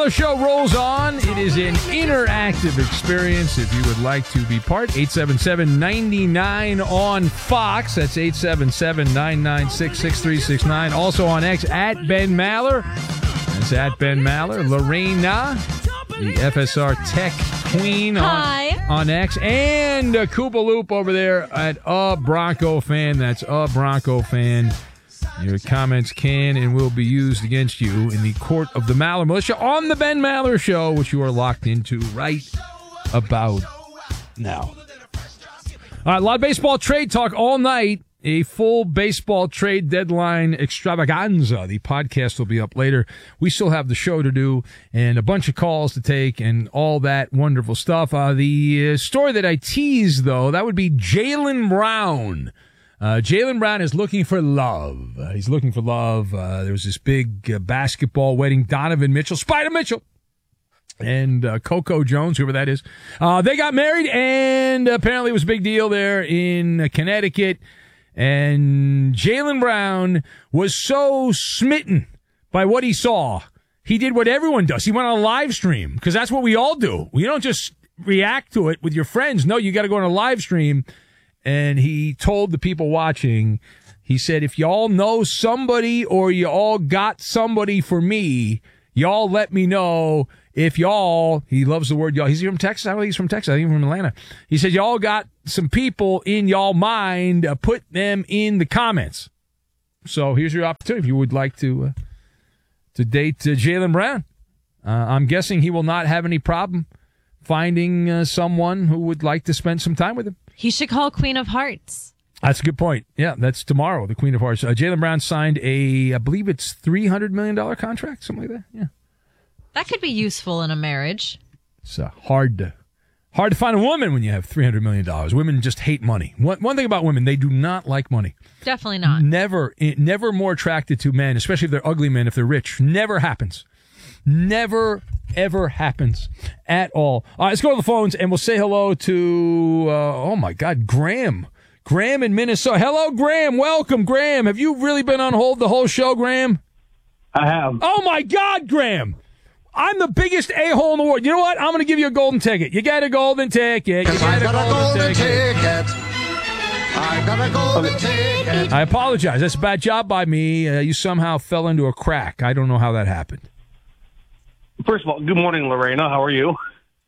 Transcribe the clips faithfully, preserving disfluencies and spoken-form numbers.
Maller Show rolls on. It is an interactive experience. If you would like to be part, eight seven seven, nine nine on Fox. That's eight seven seven, nine nine six, six three six nine. Also on X, at Ben Maller. That's at Ben Maller. Lorena, the F S R Tech Queen on, on X. And uh, Koopa Loop over there at A Bronco Fan. That's A Bronco Fan. Your comments can and will be used against you in the court of the Maller Militia on the Ben Maller Show, which you are locked into right about now. All right, a lot of baseball trade talk all night. A full baseball trade deadline extravaganza. The podcast will be up later. We still have the show to do and a bunch of calls to take and all that wonderful stuff. Uh, the uh, story that I teased, though, that would be Jaylen Brown. Uh, Jaylen Brown is looking for love. Uh, he's looking for love. Uh, there was this big uh, basketball wedding. Donovan Mitchell, Spider Mitchell, and uh, Coco Jones, whoever that is. Uh, they got married, and apparently it was a big deal there in uh, Connecticut. And Jaylen Brown was so smitten by what he saw. He did what everyone does. He went on a live stream, because that's what we all do. You don't just react to it with your friends. No, you got to go on a live stream. And he told the people watching, he said, if y'all know somebody or you all got somebody for me, y'all let me know. If y'all, he loves the word y'all. He's from Texas. I don't think he's from Texas. I think he's from Atlanta. He said, y'all got some people in y'all mind. Uh, put them in the comments. So here's your opportunity if you would like to uh, to date uh, Jaylen Brown. Uh, I'm guessing he will not have any problem finding uh, someone who would like to spend some time with him. He should call Queen of Hearts. That's a good point. Yeah, that's tomorrow, the Queen of Hearts. Uh, Jaylen Brown signed a, I believe it's three hundred million dollars contract, something like that. Yeah. That could be useful in a marriage. It's uh, hard to hard to find a woman when you have three hundred million dollars. Women just hate money. One, one thing about women, they do not like money. Definitely not. Never, never more attracted to men, especially if they're ugly men, if they're rich. Never happens. Never, ever happens at all. All right, let's go to the phones, and we'll say hello to, uh, oh, my God, Graham. Graham in Minnesota. Hello, Graham. Welcome, Graham. Have you really been on hold the whole show, Graham? I have. Oh, my God, Graham. I'm the biggest a-hole in the world. You know what? I'm going to give you a golden ticket. You got a golden ticket. You got a golden ticket. I got a golden ticket. I apologize. That's a bad job by me. Uh, you somehow fell into a crack. I don't know how that happened. First of all, good morning, Lorena. How are you?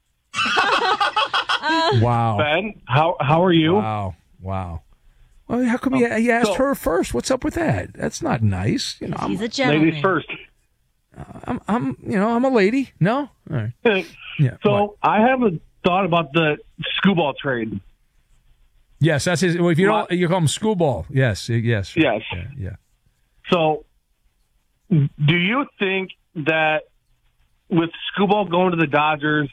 uh, wow. Ben, how how are you? Wow. Wow. Well, how come you, you asked so, her first? What's up with that? That's not nice. You know, he's I'm, a gentleman. Ladies first. Uh, I'm, I'm, you know, I'm a lady. No? All right. Yeah. So what? I have a thought about the Skubal trade. Yes, that's his. Well, if you don't, you call him Skubal. Yes, yes. Yes. Yeah, yeah. So, do you think that with Skubal going to the Dodgers,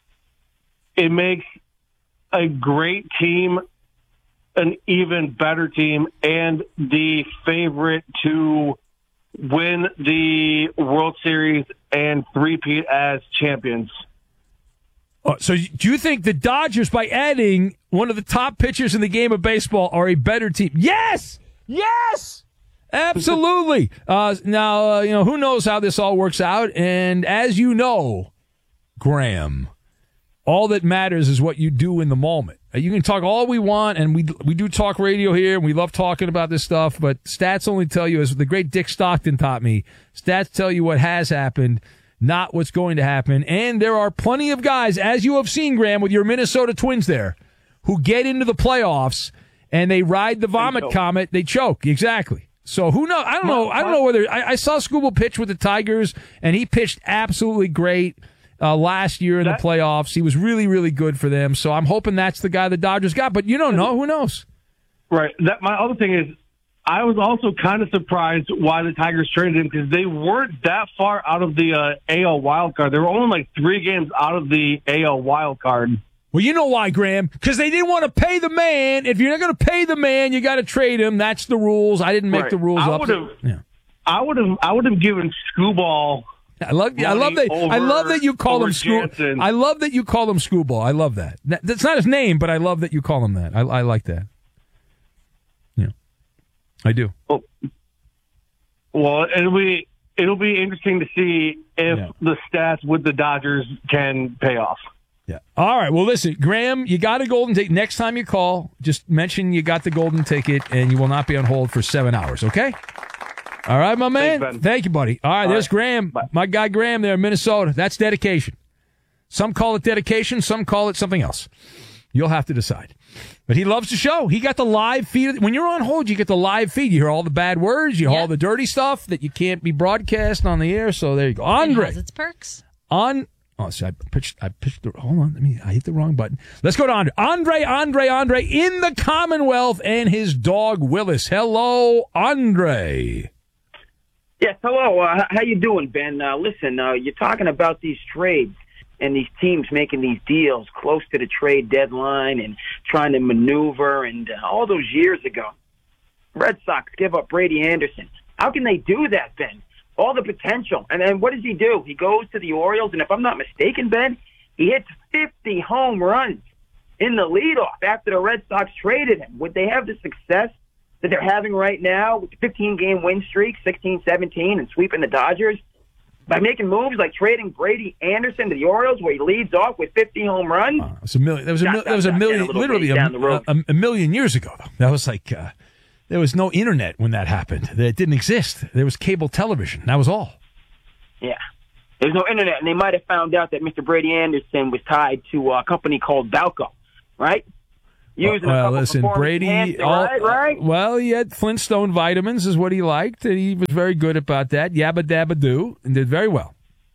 it makes a great team an even better team and the favorite to win the World Series and three-peat as champions? Oh, so do you think the Dodgers, by adding one of the top pitchers in the game of baseball, are a better team? Yes! Yes! Absolutely. Uh, now, uh, you know, who knows how this all works out. And as you know, Graham, all that matters is what you do in the moment. Uh, you can talk all we want, and we we do talk radio here, and we love talking about this stuff, but stats only tell you, as the great Dick Stockton taught me, stats tell you what has happened, not what's going to happen. And there are plenty of guys, as you have seen, Graham, with your Minnesota Twins there, who get into the playoffs, and they ride the vomit comet, they choke. Exactly. So who knows? I don't know. I don't know whether I, I saw Skubal pitch with the Tigers, and he pitched absolutely great uh, last year in that, the playoffs. He was really, really good for them. So I'm hoping that's the guy the Dodgers got. But you don't know. Who knows? Right. That my other thing is, I was also kind of surprised why the Tigers traded him, because they weren't that far out of the uh, A L wild card. They were only like three games out of the A L wild card. Well, you know why, Graham? Because they didn't want to pay the man. If you're not going to pay the man, you got to trade him. That's the rules. I didn't make right. the rules I up. Would've, yeah. I would have. I would have given Skubal. I love. I love that. I love that you call him Skubal. I love that you call him Skubal. I love that. that. That's not his name, but I love that you call him that. I, I like that. Yeah, I do. Well, well, and we. it'll be interesting to see if Yeah. the stats with the Dodgers can pay off. Yeah. All right. Well, listen, Graham, you got a golden ticket. Next time you call, just mention you got the golden ticket, and you will not be on hold for seven hours, okay? All right, my man. Thanks, Ben. Thank you, buddy. All right, All there's right. Graham, Bye. my guy Graham there in Minnesota. That's dedication. Some call it dedication. Some call it something else. You'll have to decide. But he loves the show. He got the live feed. When you're on hold, you get the live feed. You hear all the bad words. You hear Yeah. all the dirty stuff that you can't be broadcast on the air. So there you go. It Andre. has its perks. On oh, see, I pitched. I pitched. The, hold on, let me. I hit the wrong button. Let's go to Andre. Andre, Andre, Andre in the Commonwealth and his dog Willis. Hello, Andre. Yes, hello. Uh, how you doing, Ben? Uh, listen, uh, you're talking about these trades and these teams making these deals close to the trade deadline and trying to maneuver. And uh, all those years ago, Red Sox give up Brady Anderson. How can they do that, Ben? All the potential. And then what does he do? He goes to the Orioles, and if I'm not mistaken, Ben, he hits fifty home runs in the leadoff after the Red Sox traded him. Would they have the success that they're having right now with the fifteen-game win streak, sixteen seventeen, and sweeping the Dodgers by making moves like trading Brady Anderson to the Orioles, where he leads off with fifty home runs? Uh, it was a million. That was a, Dot, mil- that dot, was a dot, million. down a little Literally ways a, down the road. a, a million years ago. Though that was like uh, there was no internet when that happened. It didn't exist. There was cable television. That was all. Yeah. There's no internet, and they might have found out that Mister Brady Anderson was tied to a company called Balco, right? Using a well, couple listen, performance Brady. enhancing, all- right, right? Well, he had Flintstone vitamins, is what he liked, and he was very good about that. Yabba dabba do, and did very well.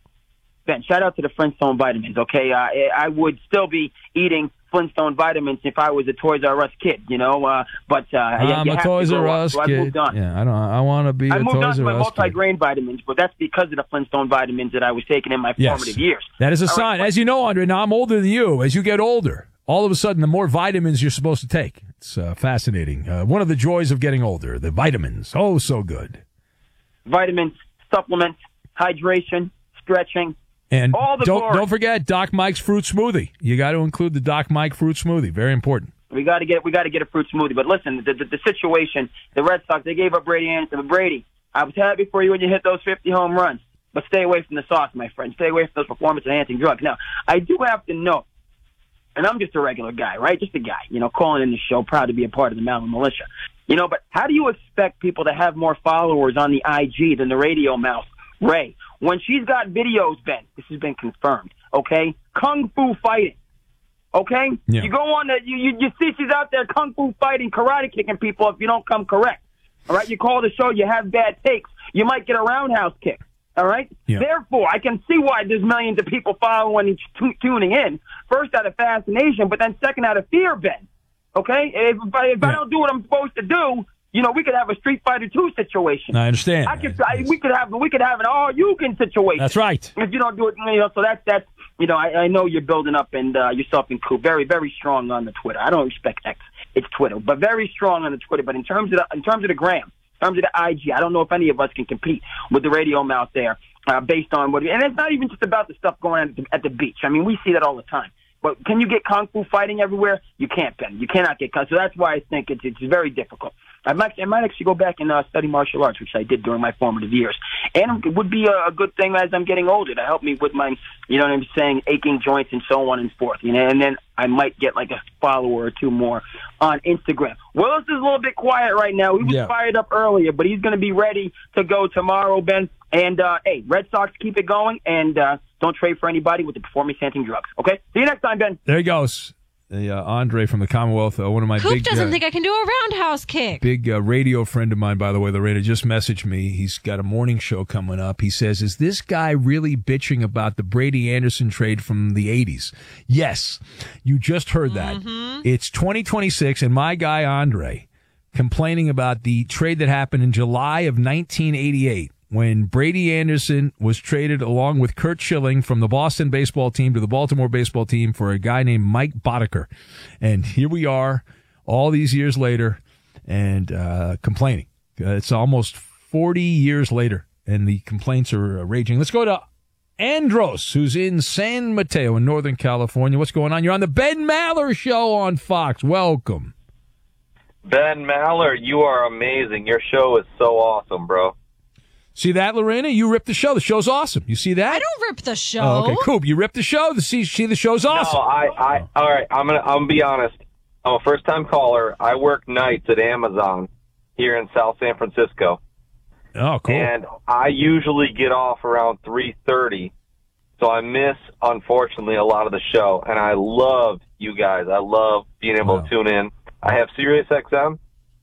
Ben, shout out to the Flintstone vitamins, okay? Uh, I would still be eating Flintstone vitamins if I was a Toys R Us kid, you know? Uh, but uh, I'm you a have to Toys grow R up, Us so I kid. moved on. Yeah, I don't. I want to be I a moved on Toys to my R Us kid. multi-grain vitamins, but that's because of the Flintstone vitamins that I was taking in my Yes. formative years. That is a All sign. right. As you know, Andre, now I'm older than you. As you get older, all of a sudden, the more vitamins you're supposed to take. It's uh, fascinating. Uh, one of the joys of getting older, the vitamins. Oh, so good. Vitamins, supplements, hydration, stretching. And All the don't glory. don't forget Doc Mike's fruit smoothie. You got to include the Doc Mike fruit smoothie. Very important. We got to get we got to get a fruit smoothie. But listen, the, the the situation, the Red Sox, they gave up Brady Anderson. But Brady, I was happy for you when you hit those fifty home runs. But stay away from the sauce, my friend. Stay away from those performance-enhancing drugs. Now, I do have to note, and I'm just a regular guy, right? Just a guy, you know, calling in the show, proud to be a part of the Mountain Militia. You know, but how do you expect people to have more followers on the I G than the radio mouse, Ray? When she's got videos, Ben, this has been confirmed, okay? Kung Fu fighting, okay? Yeah. You go on the, you, you, you see she's out there Kung Fu fighting, karate kicking people if you don't come correct, all right? You call the show, you have bad takes, you might get a roundhouse kick, all right? Yeah. Therefore, I can see why there's millions of people following and t- tuning in, first out of fascination, but then second out of fear, Ben, okay? If, I- if Yeah. I don't do what I'm supposed to do, you know, we could have a Street Fighter two situation. I understand. I could, I, we could have, we could have an all you can situation. That's right. If you don't do it, you know, so that's that's, you know, I, I know you're building up and uh, yourself in coup. Very, very strong on the Twitter. I don't respect X, it's Twitter, but very strong on the Twitter. But in terms of the, in terms of the gram, in terms of the I G, I don't know if any of us can compete with the radio mouth there, uh, based on what. And it's not even just about the stuff going on at the, at the beach. I mean, we see that all the time. But can you get Kung Fu fighting everywhere? You can't, Ben. You cannot get Kung. So that's why I think it's it's very difficult. I might, I might actually go back and uh, study martial arts, which I did during my formative years. And it would be a, a good thing as I'm getting older to help me with my, you know what I'm saying, aching joints and so on and forth. You know, and then I might get like a follower or two more on Instagram. Willis is a little bit quiet right now. He was Yeah. fired up earlier, but he's going to be ready to go tomorrow, Ben. And, uh, hey, Red Sox, keep it going, and uh, don't trade for anybody with the performance-enhancing drugs, okay? See you next time, Ben. There he goes. The, uh, Andre from the Commonwealth, uh, one of my Coop big, doesn't uh, think I can do a roundhouse kick. big uh, radio friend of mine, by the way, Lorena, just messaged me. He's got a morning show coming up. He says, is this guy really bitching about the Brady Anderson trade from the eighties? Yes, you just heard that. Mm-hmm. It's twenty twenty-six, and my guy, Andre, complaining about the trade that happened in July of nineteen eighty-eight. When Brady Anderson was traded along with Curt Schilling from the Boston baseball team to the Baltimore baseball team for a guy named Mike Boddicker. And here we are all these years later and uh, complaining. Uh, it's almost forty years later, and the complaints are uh, raging. Let's go to Andros, who's in San Mateo in Northern California. What's going on? You're on the Ben Maller Show on Fox. Welcome. Ben Maller, you are amazing. Your show is so awesome, bro. See that, Lorena? You ripped the show. The show's awesome. You see that? I don't rip the show. Oh, okay, Coop, you ripped the show. The see, see the show's awesome. No, I, I, all right. I'm gonna, I'm gonna be honest. I'm a first-time caller. I work nights at Amazon here in South San Francisco. Oh, cool. And I usually get off around three thirty, so I miss, unfortunately, a lot of the show. And I love you guys. I love being able Wow. to tune in. I have Sirius X M.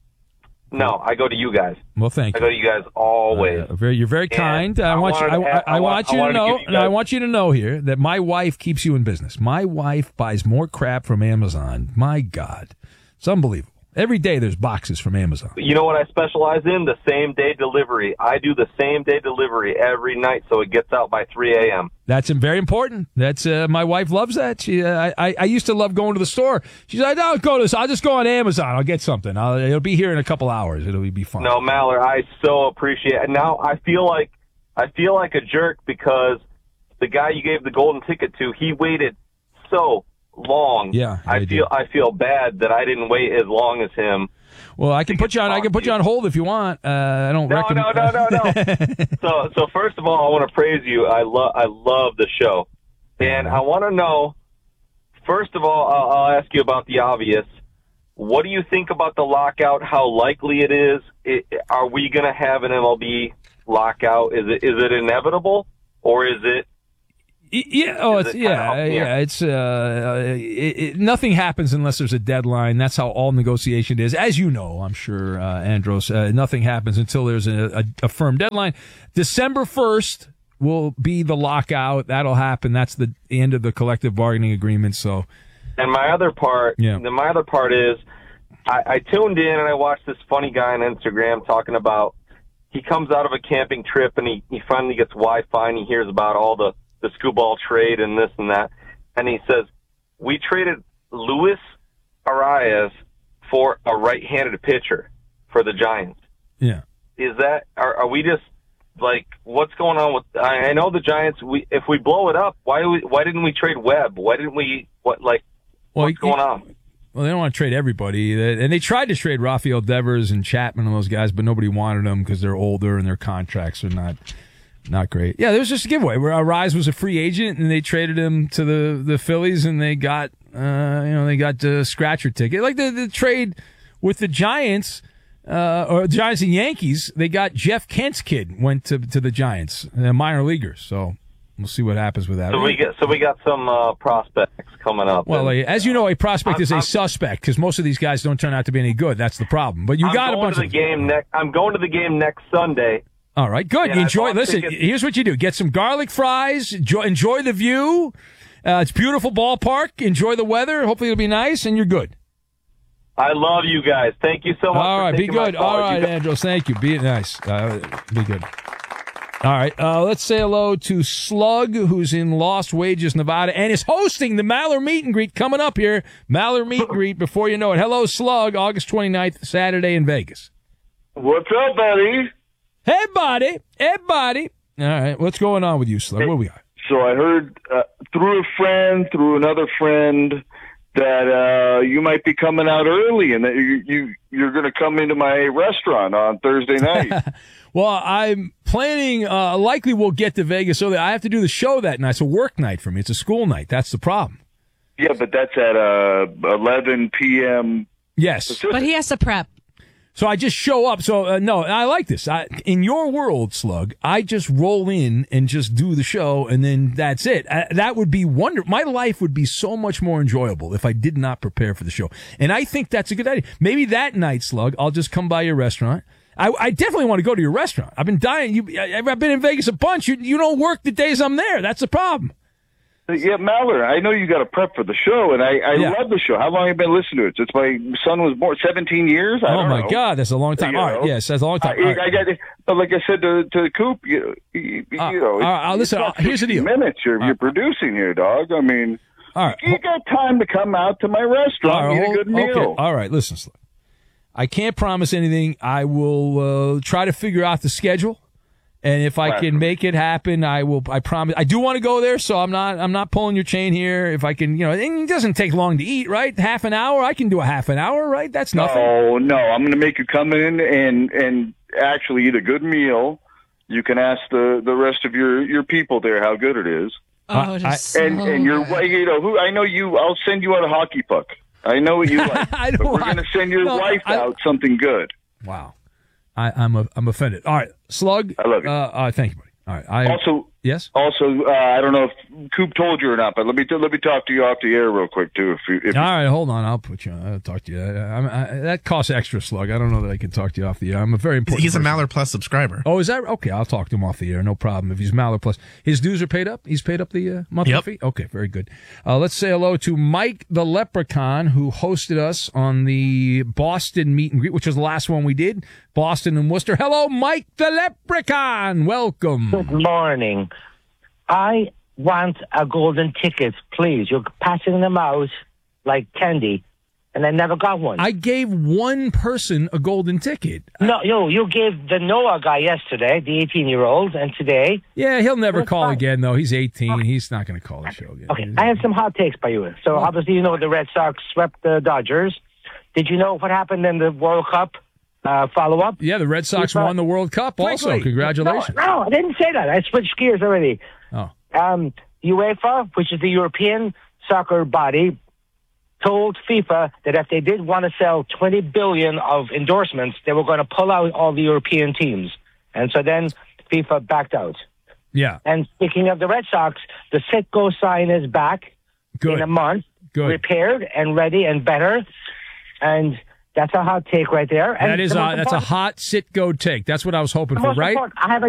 No, I go to you guys. Well, thank I you. go to you guys always. Uh, very, you're very kind. I I want you. I, wanted to I, add- I I want want- you I to wanted to know. give you and I guys- want you to know here that my wife keeps you in business. My wife buys more crap from Amazon. My God, it's unbelievable. Every day there's boxes from Amazon. You know what I specialize in? The same day delivery. I do the same day delivery every night, so it gets out by three a.m. That's very important. That's uh, my wife loves that. She, uh, I, I used to love going to the store. She's like, "I'll go to this. I'll just go on Amazon. I'll get something. I'll, it'll be here in a couple hours. It'll be fun." No, Maller, I so appreciate it. And now I feel like I feel like a jerk because the guy you gave the golden ticket to, he waited so long. Yeah, I I feel did. I feel bad that I didn't wait as long as him. Well, I can put you on. I can put you on hold if you want. Uh, I don't. No, recommend- no, no, no, no. so, so first of all, I want to praise you. I love, I love the show, and I want to know. First of all, I'll, I'll ask you about the obvious. What do you think about the lockout? How likely it is? It, are we going to have an M L B lockout? Is it is it inevitable, or is it? Yeah. Oh, Is it's it kinda yeah, up in the yeah. air? It's uh, it, it, nothing happens unless there's a deadline. That's how all negotiation is, as you know. I'm sure, uh, Andros. Uh, nothing happens until there's a, a, a firm deadline. December first will be the lockout. That'll happen. That's the end of the collective bargaining agreement. So, And my other part, Yeah. the, my other part is, I, I tuned in and I watched this funny guy on Instagram talking about he comes out of a camping trip and he, he finally gets Wi-Fi and he hears about all the, the Scooball trade and this and that. And he says, we traded Luis Arias for a right-handed pitcher for the Giants. yeah. Is that, are, are we just, like, what's going on with, I, I know the Giants, we, if we blow it up, why, we, why didn't we trade Webb? Why didn't we, what, like, Well, what's going on? Well, they don't want to trade everybody, They- and they tried to trade Rafael Devers and Chapman and those guys, but nobody wanted them because they're older and their contracts are not not great. Yeah, there was just a giveaway where Arise was a free agent, and they traded him to the, the Phillies, and they got uh, you know they got the scratcher ticket, like the the trade with the Giants uh, or Giants and Yankees. They got Jeff Kent's kid went to to the Giants, a minor leaguer. So we'll see what happens with that. So we get so we got some uh, prospects coming up. Well, And uh, as you know, a prospect I'm- is a I'm- suspect because most of these guys don't turn out to be any good. That's the problem. But you I'm got a going bunch to the of game next. I'm going to the game next Sunday. All right, good. Yeah, I enjoy. bought Listen, tickets. here's what you do: get some garlic fries. Enjoy, enjoy the view. Uh, it's beautiful ballpark. Enjoy the weather. Hopefully, it'll be nice, and you're good. I love you guys. Thank you so much. All for right, be taking my good. call. All You right, guys- Andros. Thank you. Be nice. Uh, be good. All right, uh, let's say hello to Slug, who's in Lost Wages, Nevada, and is hosting the Maller Meet and Greet coming up here. Maller Meet and Greet, before you know it. Hello, Slug, August twenty-ninth, Saturday in Vegas. What's up, buddy? Hey, buddy. Hey, buddy. All right, what's going on with you, Slug? What we got? So I heard uh, through a friend, through another friend, that uh, you might be coming out early, and that you, you you're going to come into my restaurant on Thursday night. Well, I'm planning, uh, likely we'll get to Vegas so that I have to do the show that night. It's a work night for me. It's a school night. That's the problem. Yeah, but that's at uh, eleven p.m. Yes. But he has to prep. So I just show up. So, uh, no, I like this. I, in your world, Slug, I just roll in and just do the show, and then that's it. Uh, that would be wonderful. My life would be so much more enjoyable if I did not prepare for the show. And I think that's a good idea. Maybe that night, Slug, I'll just come by your restaurant. I, I definitely want to go to your restaurant. I've been dying. You, I, I've been in Vegas a bunch. You, you don't work the days I'm there. That's the problem. Yeah, Maller, I know you got to prep for the show, and I, I Yeah. love the show. How long have you been listening to it? Since my son was born, seventeen years? I Oh, don't my know. God. That's a long time. You All right. know. Yes, that's a long time. I, All right. I got, but like I said to to Coop, you, you, Uh, you know, all right, uh, it's listen, not uh, here's the sixty deal. Minutes you're, Uh, you're producing here, dog. I mean, All right. you got time to come out to my restaurant, All right, and eat hold- a good meal. Okay. All right, listen, Slug. I can't promise anything. I will uh, try to figure out the schedule, and if I Right. can make it happen, I will. I promise. I do want to go there, so I'm not. I'm not pulling your chain here. If I can, you know, and it doesn't take long to eat, right? Half an hour. I can do a half an hour, right? That's nothing. No, no, I'm going to make you come in and and actually eat a good meal. you can ask the, the rest of your, your people there how good it is. Oh, it is I- so And and you're good. you know who I know you. I'll send you out a hockey puck. I know what you like. I know but we're I- going to send your no, wife I- out something good. Wow. I, I'm a, I'm offended. All right, Slug. I love you. Uh, uh, thank you, buddy. All right. I, Also, yes? also, uh, I don't know if Coop told you or not, but let me let me talk to you off the air real quick too. If you, if All right, hold on. I'll put you on. I'll talk to you. I, I, I, that costs extra, Slug. I don't know that I can talk to you off the air. I'm a very important He's a person. Maller Plus subscriber. Oh, is that okay? I'll talk to him off the air. No problem. If he's Maller Plus, his dues are paid up. He's paid up the uh, monthly Yep. fee. Okay, very good. Uh, let's say hello to Mike the Leprechaun, who hosted us on the Boston meet and greet, which was the last one we did. Boston and Worcester. Hello, Mike the Leprechaun. Welcome. Good morning. I want a golden ticket, please. You're passing them out like candy, and I never got one. I gave one person a golden ticket. no, no, you gave the Noah guy yesterday, the eighteen-year-old, and today. Yeah, he'll never That's call fine. again, though. He's eighteen. He's not going to call the show again. Okay, I have some hot takes by you. So obviously, you know the Red Sox swept the Dodgers. Did you know what happened in the World Cup uh, follow-up? Yeah, the Red Sox FIFA won the World Cup also. Quickly. Congratulations. No, no, I didn't say that. I switched gears already. Oh. Um, UEFA, which is the European soccer body, told FIFA that if they did want to sell twenty billion of endorsements, they were going to pull out all the European teams. And so then FIFA backed out. Yeah, And speaking of the Red Sox, the Citgo sign is back good. in a month, Good. repaired and ready and better. And that's a hot take right there. And That is the a, most that's a important- hot sit go take. That's what I was hoping the for, most right? important- I have a